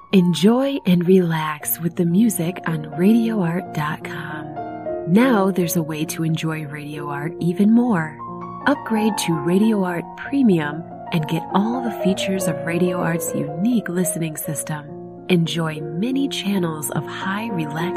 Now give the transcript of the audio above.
Enjoy and relax with the music on RadioArt.com. Now there's a way to enjoy Radio Art even more. Upgrade to Radio Art Premium and get all the features of Radio Art's unique listening system. Enjoy many channels of high relaxation